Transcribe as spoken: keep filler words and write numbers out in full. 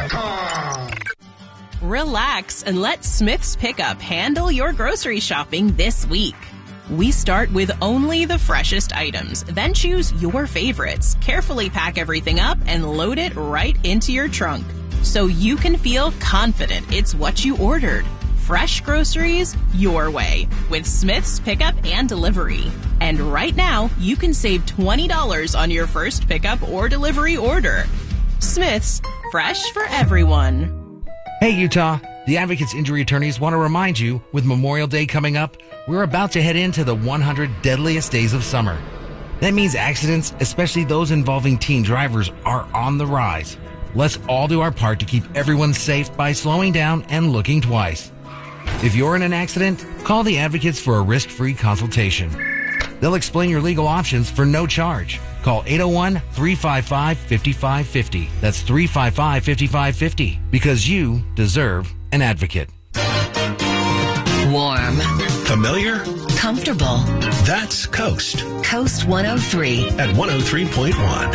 dot com. Relax and let Smith's Pickup handle your grocery shopping this week. We start with only the freshest items, then choose your favorites, carefully pack everything up, and load it right into your trunk, so you can feel confident it's what you ordered. Fresh groceries your way with Smith's Pickup and Delivery. And right now, you can save twenty dollars on your first pickup or delivery order. Smith's, fresh for everyone. Hey, Utah. The Advocates Injury Attorneys want to remind you, with Memorial Day coming up, we're about to head into the one hundred deadliest days of summer. That means accidents, especially those involving teen drivers, are on the rise. Let's all do our part to keep everyone safe by slowing down and looking twice. If you're in an accident, call the Advocates for a risk-free consultation. They'll explain your legal options for no charge. Call eight oh one, three five five, five five five oh. That's three five five, five five five oh, because you deserve an advocate. Warm. Familiar? Comfortable. That's Coast. Coast one oh three. At one oh three point one.